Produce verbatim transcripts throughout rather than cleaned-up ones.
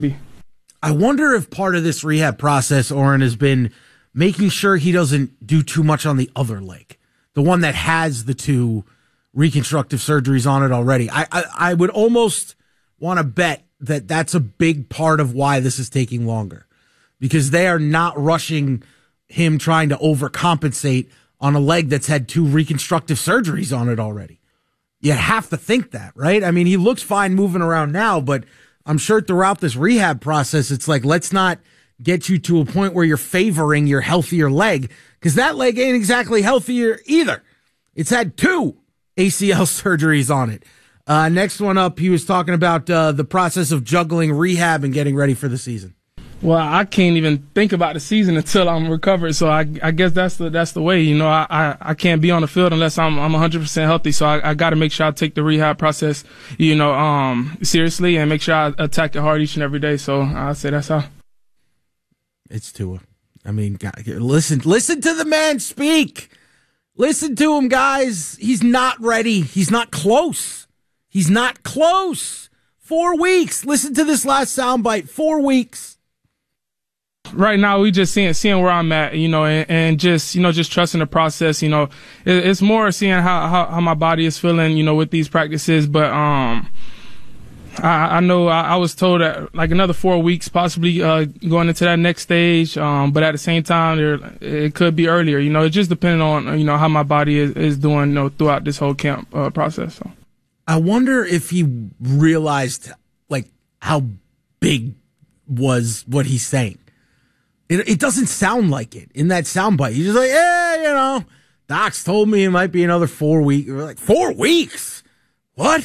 I wonder if part of this rehab process, Oren, has been making sure he doesn't do too much on the other leg, the one that has the two reconstructive surgeries on it already. I, I, I would almost want to bet that that's a big part of why this is taking longer, because they are not rushing him trying to overcompensate on a leg that's had two reconstructive surgeries on it already. You have to think that, right? I mean, he looks fine moving around now, but I'm sure throughout this rehab process, it's like, let's not get you to a point where you're favoring your healthier leg, because that leg ain't exactly healthier either. It's had two A C L surgeries on it. Uh, next one up, he was talking about uh, the process of juggling rehab and getting ready for the season. Well, I can't even think about the season until I'm recovered. So I, I guess that's the that's the way. You know, I, I, I can't be on the field unless I'm I'm one hundred percent healthy. So I, I got to make sure I take the rehab process, you know, um, seriously, and make sure I attack it hard each and every day. So I say that's how. It's Tua. I mean, God, listen, listen to the man speak. Listen to him, guys. He's not ready. He's not close. He's not close. Four weeks. Listen to this last soundbite. Four weeks. Right now, we just seeing seeing where I'm at, you know, and, and just you know just trusting the process. You know, it, it's more seeing how, how how my body is feeling, you know, with these practices. But um, I, I know I, I was told that like another four weeks, possibly uh, going into that next stage. Um, but at the same time, there it could be earlier. You know, it just depending on you know how my body is, is doing, you know, throughout this whole camp uh, process. So. I wonder if he realized like how big was what he's saying. It, it doesn't sound like it in that soundbite. He's just like, yeah, you know, Doc's told me it might be another four weeks. We're like, four weeks? What?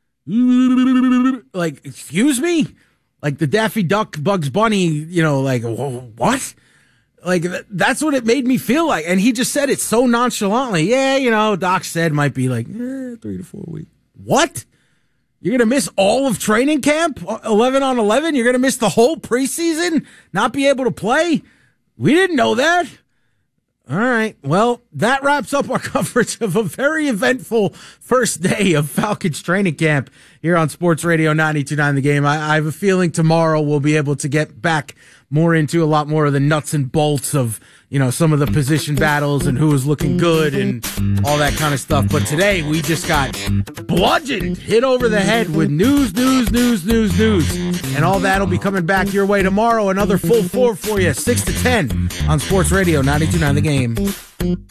Like, excuse me? Like the Daffy Duck, Bugs Bunny, you know, like, what? Like, that's what it made me feel like. And he just said it so nonchalantly. Yeah, you know, Doc said might be like, eh, three to four weeks. What? You're going to miss all of training camp, eleven on eleven? You're going to miss the whole preseason, not be able to play? We didn't know that. All right. Well, that wraps up our coverage of a very eventful first day of Falcons training camp here on Sports Radio ninety-two point nine The Game. I, I have a feeling tomorrow we'll be able to get back more into a lot more of the nuts and bolts of, you know, some of the position battles and who is looking good and all that kind of stuff. But today we just got bludgeoned, hit over the head with news, news, news, news, news. And all that will be coming back your way tomorrow. Another full four for you, six to ten on Sports Radio ninety-two point nine The Game.